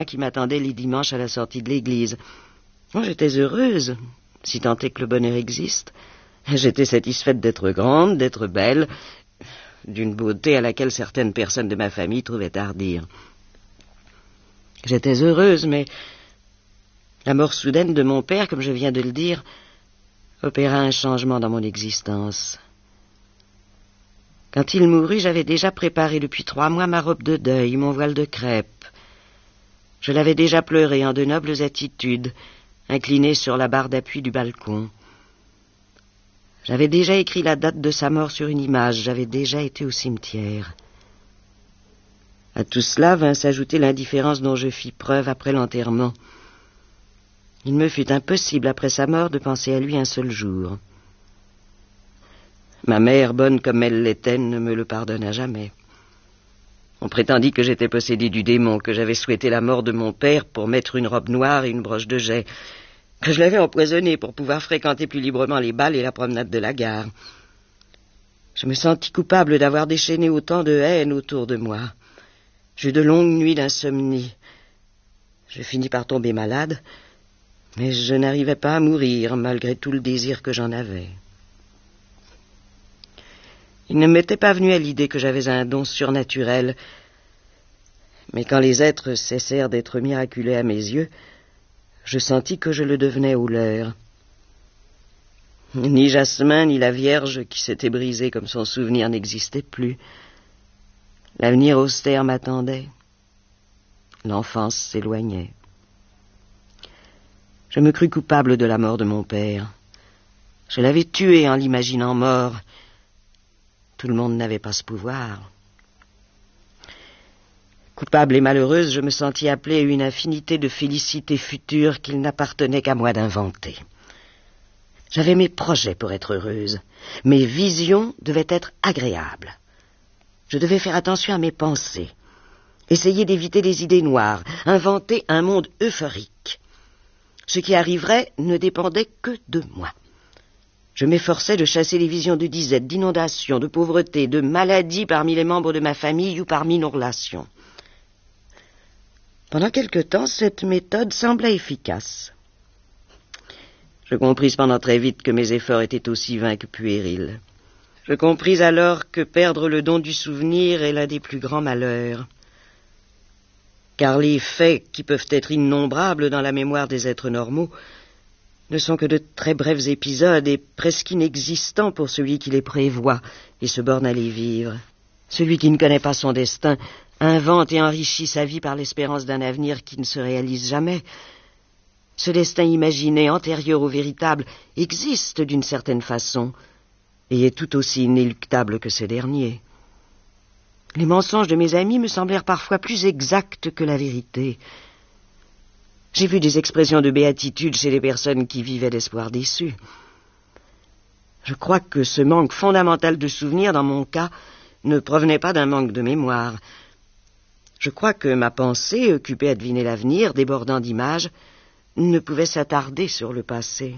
qui m'attendait les dimanches à la sortie de l'église. Oh, j'étais heureuse, si tant est que le bonheur existe. J'étais satisfaite d'être grande, d'être belle, d'une beauté à laquelle certaines personnes de ma famille trouvaient hardir. J'étais heureuse, mais la mort soudaine de mon père, comme je viens de le dire, opéra un changement dans mon existence. Quand il mourut, j'avais déjà préparé depuis 3 mois ma robe de deuil, mon voile de crêpe. Je l'avais déjà pleuré en de nobles attitudes, incliné sur la barre d'appui du balcon. J'avais déjà écrit la date de sa mort sur une image, j'avais déjà été au cimetière. À tout cela vint s'ajouter l'indifférence dont je fis preuve après l'enterrement. Il me fut impossible, après sa mort, de penser à lui un seul jour. Ma mère, bonne comme elle l'était, ne me le pardonna jamais. On prétendit que j'étais possédée du démon, que j'avais souhaité la mort de mon père pour mettre une robe noire et une broche de jais, que je l'avais empoisonné pour pouvoir fréquenter plus librement les bals et la promenade de la gare. Je me sentis coupable d'avoir déchaîné autant de haine autour de moi. J'eus de longues nuits d'insomnie. Je finis par tomber malade, mais je n'arrivais pas à mourir, malgré tout le désir que j'en avais. Il ne m'était pas venu à l'idée que j'avais un don surnaturel, mais quand les êtres cessèrent d'être miraculeux à mes yeux, je sentis que je le devenais au leur. Ni Jasmin, ni la Vierge, qui s'était brisée comme son souvenir, n'existaient plus. L'avenir austère m'attendait. L'enfance s'éloignait. Je me crus coupable de la mort de mon père. Je l'avais tué en l'imaginant mort. Tout le monde n'avait pas ce pouvoir. Coupable et malheureuse, je me sentis appelée à une infinité de félicités futures qu'il n'appartenait qu'à moi d'inventer. J'avais mes projets pour être heureuse. Mes visions devaient être agréables. Je devais faire attention à mes pensées, essayer d'éviter les idées noires, inventer un monde euphorique. Ce qui arriverait ne dépendait que de moi. Je m'efforçais de chasser les visions de disette, d'inondation, de pauvreté, de maladie parmi les membres de ma famille ou parmi nos relations. Pendant quelque temps, cette méthode semblait efficace. Je compris cependant très vite que mes efforts étaient aussi vains que puérils. Je compris alors que perdre le don du souvenir est l'un des plus grands malheurs. Car les faits, qui peuvent être innombrables dans la mémoire des êtres normaux, ne sont que de très brefs épisodes et presque inexistants pour celui qui les prévoit et se borne à les vivre. Celui qui ne connaît pas son destin invente et enrichit sa vie par l'espérance d'un avenir qui ne se réalise jamais. Ce destin imaginé, antérieur au véritable, existe d'une certaine façon et est tout aussi inéluctable que ce dernier. Les mensonges de mes amis me semblèrent parfois plus exacts que la vérité. J'ai vu des expressions de béatitude chez les personnes qui vivaient d'espoir déçu. Je crois que ce manque fondamental de souvenirs, dans mon cas, ne provenait pas d'un manque de mémoire. Je crois que ma pensée, occupée à deviner l'avenir, débordant d'images, ne pouvait s'attarder sur le passé.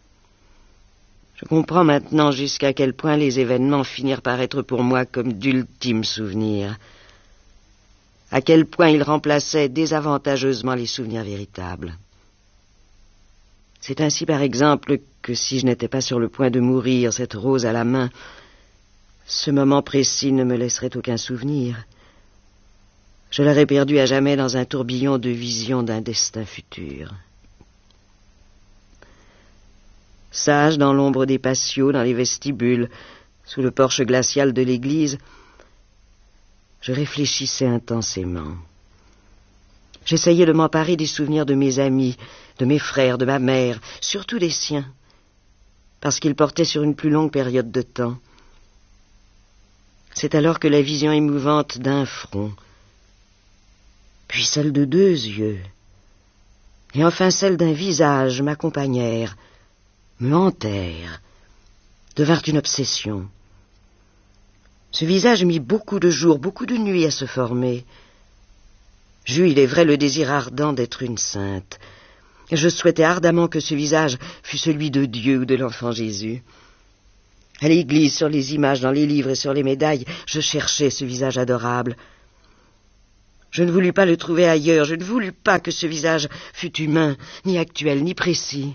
Je comprends maintenant jusqu'à quel point les événements finirent par être pour moi comme d'ultimes souvenirs, à quel point ils remplaçaient désavantageusement les souvenirs véritables. C'est ainsi, par exemple, que si je n'étais pas sur le point de mourir, cette rose à la main, ce moment précis ne me laisserait aucun souvenir. Je l'aurais perdu à jamais dans un tourbillon de visions d'un destin futur. Sage dans l'ombre des patios, dans les vestibules, sous le porche glacial de l'église, je réfléchissais intensément. J'essayais de m'emparer des souvenirs de mes amis, de mes frères, de ma mère, surtout des siens, parce qu'ils portaient sur une plus longue période de temps. C'est alors que la vision émouvante d'un front, puis celle de 2 yeux, et enfin celle d'un visage m'accompagnèrent, me hantèrent, devinrent une obsession. Ce visage mit beaucoup de jours, beaucoup de nuits à se former. J'eus, il est vrai, le désir ardent d'être une sainte. Je souhaitais ardemment que ce visage fût celui de Dieu ou de l'enfant Jésus. À l'église, sur les images, dans les livres et sur les médailles, je cherchais ce visage adorable. Je ne voulus pas le trouver ailleurs, je ne voulus pas que ce visage fût humain, ni actuel, ni précis.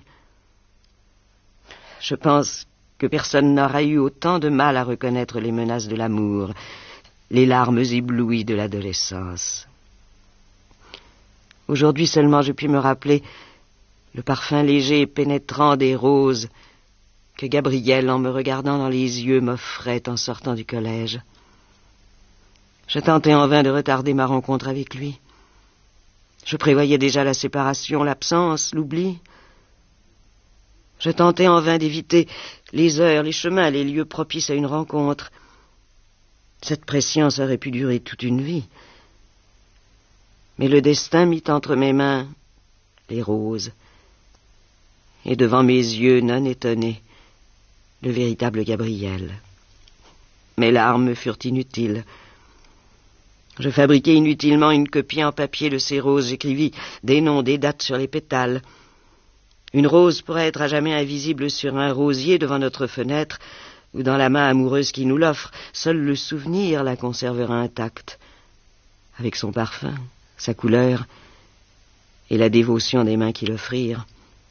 Je pense que personne n'aura eu autant de mal à reconnaître les menaces de l'amour, les larmes éblouies de l'adolescence. Aujourd'hui seulement je puis me rappeler le parfum léger et pénétrant des roses que Gabriel, en me regardant dans les yeux, m'offrait en sortant du collège. Je tentais en vain de retarder ma rencontre avec lui. Je prévoyais déjà la séparation, l'absence, l'oubli. Je tentais en vain d'éviter les heures, les chemins, les lieux propices à une rencontre. Cette prescience aurait pu durer toute une vie. Mais le destin mit entre mes mains les roses, et devant mes yeux non étonnés, le véritable Gabriel. Mes larmes furent inutiles. Je fabriquai inutilement une copie en papier de ces roses. J'écrivis des noms, des dates sur les pétales. Une rose pourrait être à jamais invisible sur un rosier devant notre fenêtre ou dans la main amoureuse qui nous l'offre. Seul le souvenir la conservera intacte, avec son parfum, sa couleur et la dévotion des mains qui l'offrirent.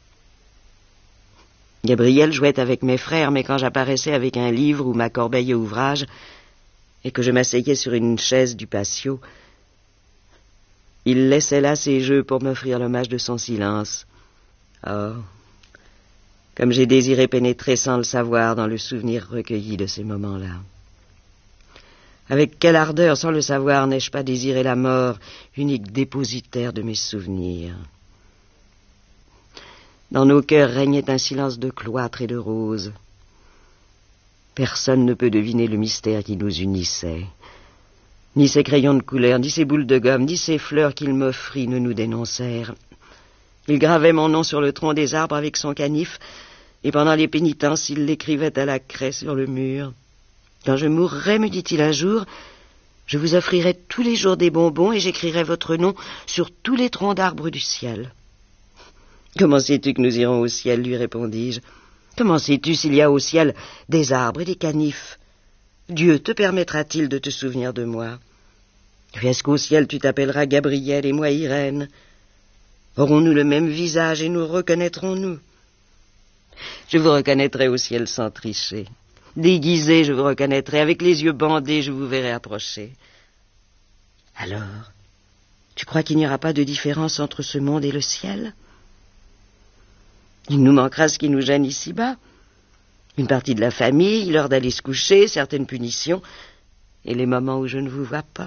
Gabriel jouait avec mes frères, mais quand j'apparaissais avec un livre ou ma corbeille à ouvrage et que je m'asseyais sur une chaise du patio, il laissait là ses jeux pour m'offrir l'hommage de son silence. Oh, comme j'ai désiré pénétrer sans le savoir dans le souvenir recueilli de ces moments-là. Avec quelle ardeur, sans le savoir, n'ai-je pas désiré la mort, unique dépositaire de mes souvenirs. Dans nos cœurs régnait un silence de cloître et de rose. Personne ne peut deviner le mystère qui nous unissait. Ni ces crayons de couleur, ni ces boules de gomme, ni ces fleurs qu'il m'offrit ne nous dénoncèrent. Il gravait mon nom sur le tronc des arbres avec son canif, et pendant les pénitences, il l'écrivait à la craie sur le mur. Quand je mourrai, me dit-il un jour, je vous offrirai tous les jours des bonbons et j'écrirai votre nom sur tous les troncs d'arbres du ciel. Comment sais-tu que nous irons au ciel, lui répondis-je. Comment sais-tu s'il y a au ciel des arbres et des canifs? Dieu te permettra-t-il de te souvenir de moi? Puis est-ce qu'au ciel tu t'appelleras Gabriel et moi Irène? Aurons-nous le même visage et nous reconnaîtrons-nous? Je vous reconnaîtrai au ciel sans tricher. Déguisé, je vous reconnaîtrai. Avec les yeux bandés, je vous verrai approcher. Alors, tu crois qu'il n'y aura pas de différence entre ce monde et le ciel? Il nous manquera ce qui nous gêne ici-bas. Une partie de la famille, l'heure d'aller se coucher, certaines punitions, et les moments où je ne vous vois pas.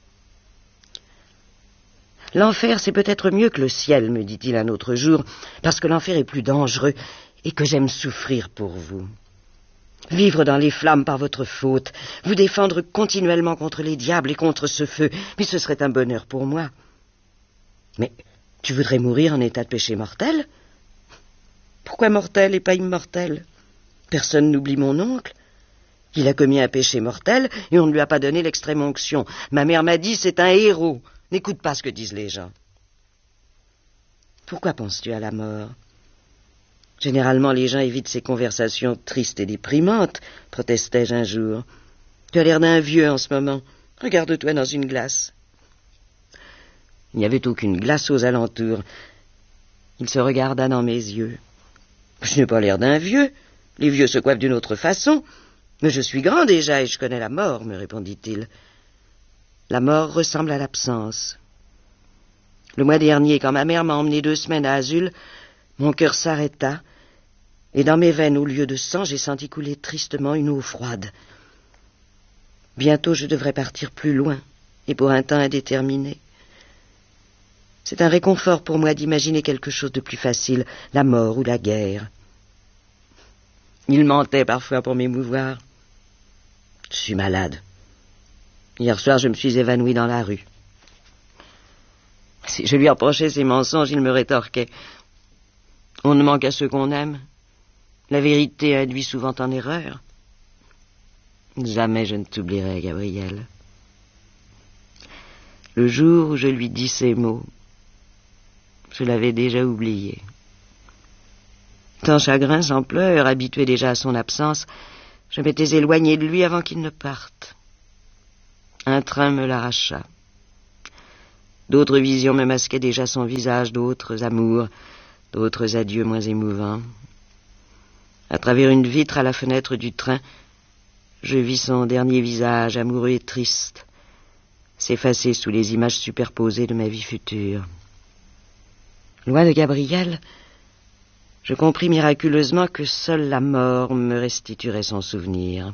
L'enfer, c'est peut-être mieux que le ciel, me dit-il un autre jour, parce que l'enfer est plus dangereux et que j'aime souffrir pour vous. Vivre dans les flammes par votre faute, vous défendre continuellement contre les diables et contre ce feu, mais ce serait un bonheur pour moi. Mais tu voudrais mourir en état de péché mortel? Pourquoi mortel et pas immortel? Personne n'oublie mon oncle. Il a commis un péché mortel et on ne lui a pas donné l'extrême onction. Ma mère m'a dit, c'est un héros. N'écoute pas ce que disent les gens. Pourquoi penses-tu à la mort? Généralement, les gens évitent ces conversations tristes et déprimantes, protestai-je un jour. Tu as l'air d'un vieux en ce moment. Regarde-toi dans une glace. Il n'y avait aucune glace aux alentours. Il se regarda dans mes yeux. Je n'ai pas l'air d'un vieux. Les vieux se coiffent d'une autre façon. Mais je suis grand déjà et je connais la mort, me répondit-il. La mort ressemble à l'absence. Le mois dernier, quand ma mère m'a emmené 2 semaines à Azul, mon cœur s'arrêta, et dans mes veines, au lieu de sang, j'ai senti couler tristement une eau froide. Bientôt, je devrais partir plus loin, et pour un temps indéterminé. C'est un réconfort pour moi d'imaginer quelque chose de plus facile, la mort ou la guerre. Il mentait parfois pour m'émouvoir. Je suis malade. Hier soir, je me suis évanoui dans la rue. Si je lui reprochais ses mensonges, il me rétorquait. On ne manque à ceux qu'on aime. La vérité induit souvent en erreur. Jamais je ne t'oublierai, Gabriel. Le jour où je lui dis ces mots, je l'avais déjà oublié. Sans chagrin, sans pleurs, habitué déjà à son absence, je m'étais éloigné de lui avant qu'il ne parte. Un train me l'arracha. D'autres visions me masquaient déjà son visage, d'autres amours, d'autres adieux moins émouvants. À travers une vitre à la fenêtre du train, je vis son dernier visage, amoureux et triste, s'effacer sous les images superposées de ma vie future. Loin de Gabriel, je compris miraculeusement que seule la mort me restituerait son souvenir.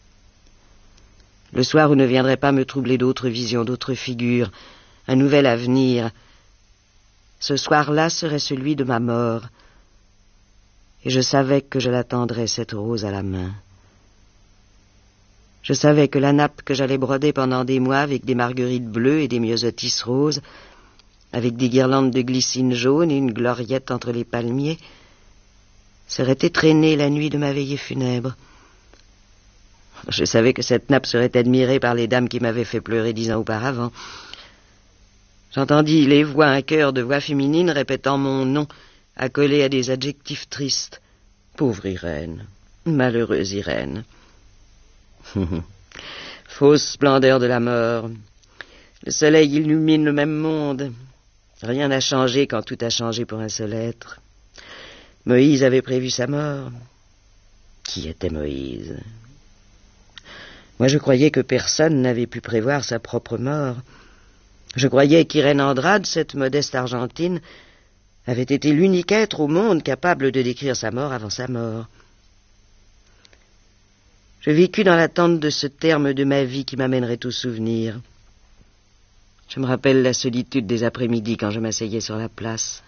Le soir où ne viendrait pas me troubler d'autres visions, d'autres figures, un nouvel avenir, ce soir-là serait celui de ma mort, et je savais que je l'attendrais, cette rose à la main. Je savais que la nappe que j'allais broder pendant des mois avec des marguerites bleues et des myosotis roses, avec des guirlandes de glycine jaune et une gloriette entre les palmiers, serait étrenée la nuit de ma veillée funèbre. Je savais que cette nappe serait admirée par les dames qui m'avaient fait pleurer 10 ans auparavant. J'entendis les voix, un chœur de voix féminines répétant mon nom, accolé à des adjectifs tristes. Pauvre Irène, malheureuse Irène. Fausse splendeur de la mort. Le soleil illumine le même monde. Rien n'a changé quand tout a changé pour un seul être. Moïse avait prévu sa mort. Qui était Moïse? Moi, je croyais que personne n'avait pu prévoir sa propre mort. Je croyais qu'Irène Andrade, cette modeste Argentine, avait été l'unique être au monde capable de décrire sa mort avant sa mort. Je vécus dans l'attente de ce terme de ma vie qui m'amènerait au souvenir. Je me rappelle la solitude des après-midi quand je m'asseyais sur la place.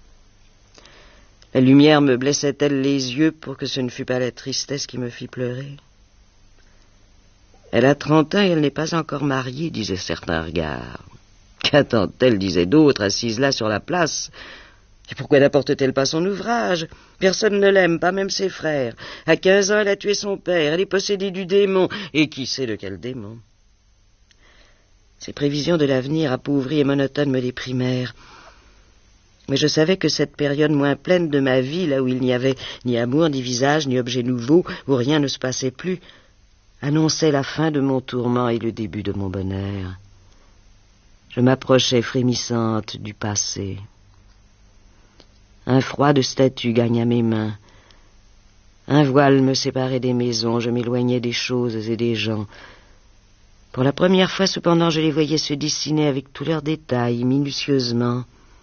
La lumière me blessait-elle les yeux pour que ce ne fût pas la tristesse qui me fit pleurer? Elle a 30 ans et elle n'est pas encore mariée, disaient certains regards. Qu'attend-elle, disaient d'autres, assise là sur la place? Et pourquoi n'apporte-t-elle pas son ouvrage? Personne ne l'aime, pas même ses frères. À 15 ans, elle a tué son père, elle est possédée du démon. Et qui sait de quel démon? Ces prévisions de l'avenir appauvries et monotones me déprimèrent. Mais je savais que cette période moins pleine de ma vie, là où il n'y avait ni amour, ni visage, ni objet nouveau, où rien ne se passait plus, annonçait la fin de mon tourment et le début de mon bonheur. Je m'approchais frémissante du passé. Un froid de statue gagna mes mains. Un voile me séparait des maisons, je m'éloignais des choses et des gens. Pour la première fois, cependant, je les voyais se dessiner avec tous leurs détails, minutieusement.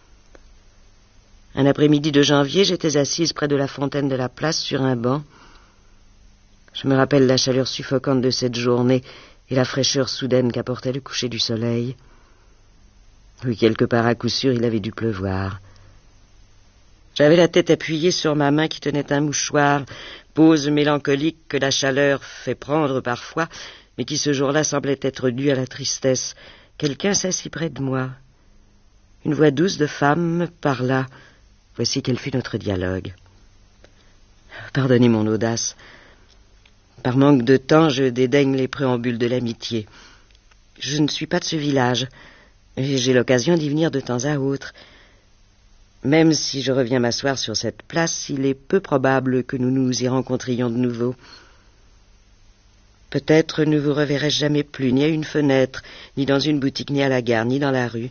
Un après-midi de janvier, j'étais assise près de la fontaine de la place sur un banc. Je me rappelle la chaleur suffocante de cette journée et la fraîcheur soudaine qu'apportait le coucher du soleil. Oui, quelque part à coup sûr, il avait dû pleuvoir. J'avais la tête appuyée sur ma main qui tenait un mouchoir, pose mélancolique que la chaleur fait prendre parfois, mais qui ce jour-là semblait être due à la tristesse. Quelqu'un s'assit près de moi. Une voix douce de femme me parla. Voici quel fut notre dialogue. Pardonnez mon audace. Par manque de temps, je dédaigne les préambules de l'amitié. Je ne suis pas de ce village, et j'ai l'occasion d'y venir de temps à autre. Même si je reviens m'asseoir sur cette place, il est peu probable que nous nous y rencontrions de nouveau. Peut-être ne vous reverrai-je jamais plus, ni à une fenêtre, ni dans une boutique, ni à la gare, ni dans la rue.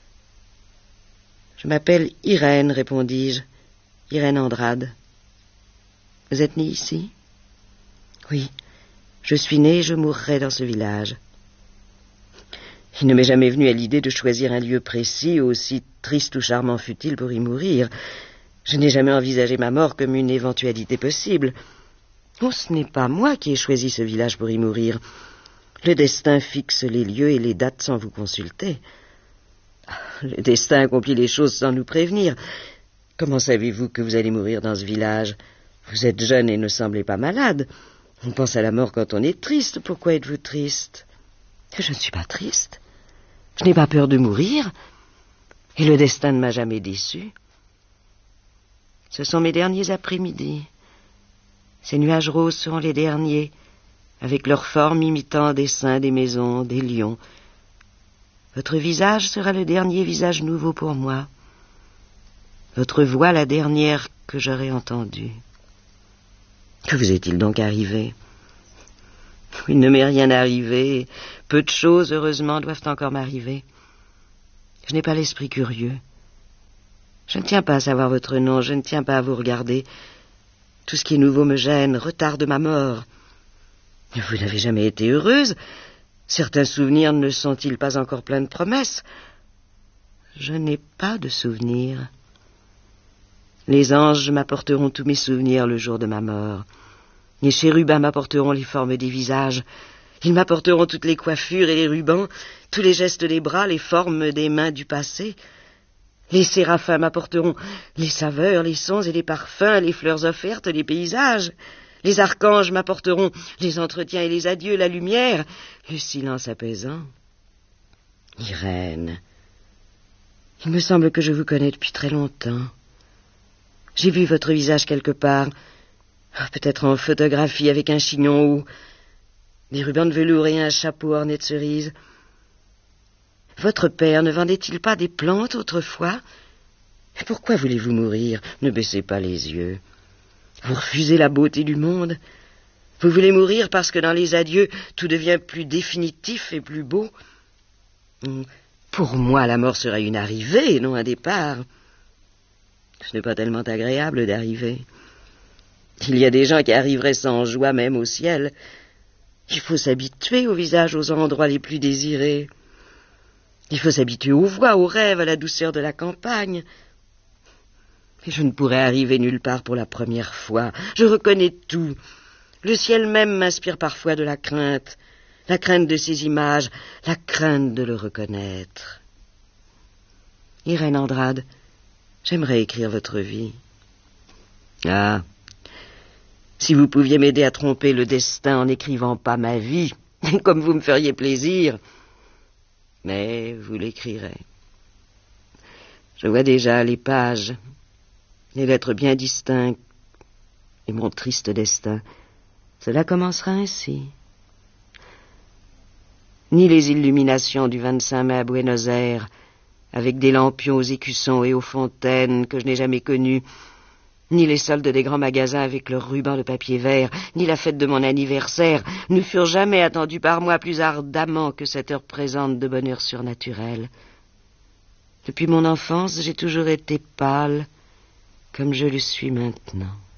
Je m'appelle Irène, répondis-je. Irène Andrade. Vous êtes née ici? Oui, je suis née et je mourrai dans ce village. Il ne m'est jamais venu à l'idée de choisir un lieu précis, aussi triste ou charmant fût-il, pour y mourir. Je n'ai jamais envisagé ma mort comme une éventualité possible. Oh, ce n'est pas moi qui ai choisi ce village pour y mourir. Le destin fixe les lieux et les dates sans vous consulter. Le destin accomplit les choses sans nous prévenir. Comment savez-vous que vous allez mourir dans ce village? Vous êtes jeune et ne semblez pas malade. On pense à la mort quand on est triste. Pourquoi êtes-vous triste? Je ne suis pas triste. Je n'ai pas peur de mourir. Et le destin ne m'a jamais déçu. Ce sont mes derniers après-midi. Ces nuages roses seront les derniers, avec leurs formes imitant des saints, des maisons, des lions. Votre visage sera le dernier visage nouveau pour moi. Votre voix la dernière que j'aurai entendue. Que vous est-il donc arrivé? Il ne m'est rien arrivé. Peu de choses, heureusement, doivent encore m'arriver. Je n'ai pas l'esprit curieux. Je ne tiens pas à savoir votre nom, je ne tiens pas à vous regarder. Tout ce qui est nouveau me gêne, retarde ma mort. Vous n'avez jamais été heureuse. Certains souvenirs ne sont-ils pas encore pleins de promesses? Je n'ai pas de souvenirs. Les anges m'apporteront tous mes souvenirs le jour de ma mort. Les chérubins m'apporteront les formes des visages. Ils m'apporteront toutes les coiffures et les rubans, tous les gestes des bras, les formes des mains du passé. Les séraphins m'apporteront les saveurs, les sons et les parfums, les fleurs offertes, les paysages. Les archanges m'apporteront les entretiens et les adieux, la lumière, le silence apaisant. Irène, il me semble que je vous connais depuis très longtemps. J'ai vu votre visage quelque part, peut-être en photographie avec un chignon haut, des rubans de velours et un chapeau orné de cerises. Votre père ne vendait-il pas des plantes autrefois? Pourquoi voulez-vous mourir? Ne baissez pas les yeux. Vous refusez la beauté du monde. Vous voulez mourir parce que dans les adieux, tout devient plus définitif et plus beau. Pour moi, la mort serait une arrivée, non un départ. Ce n'est pas tellement agréable d'arriver. Il y a des gens qui arriveraient sans joie même au ciel. Il faut s'habituer au visage, aux endroits les plus désirés. Il faut s'habituer aux voix, aux rêves, à la douceur de la campagne. Mais je ne pourrais arriver nulle part pour la première fois. Je reconnais tout. Le ciel même m'inspire parfois de la crainte de ces images, la crainte de le reconnaître. Irène Andrade, j'aimerais écrire votre vie. Ah, si vous pouviez m'aider à tromper le destin en n'écrivant pas ma vie, comme vous me feriez plaisir. Mais vous l'écrirez. Je vois déjà les pages, les lettres bien distinctes, et mon triste destin. Cela commencera ainsi. Ni les illuminations du 25 mai à Buenos Aires, avec des lampions aux écussons et aux fontaines que je n'ai jamais connues, ni les soldes des grands magasins avec leurs rubans de papier vert, ni la fête de mon anniversaire ne furent jamais attendues par moi plus ardemment que cette heure présente de bonheur surnaturel. Depuis mon enfance, j'ai toujours été pâle, comme je le suis maintenant.